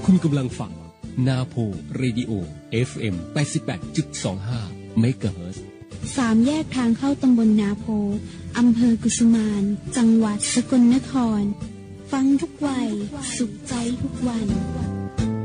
คุณกำลังฟังนาโพเรดิโอ FM 88.25 เมกะเฮิรตซ์ 3 แยกทางเข้าตำบลนาโพอำเภอกุสุมานจังหวัดสกลนครฟังทุกวัยสุขใจทุกวัน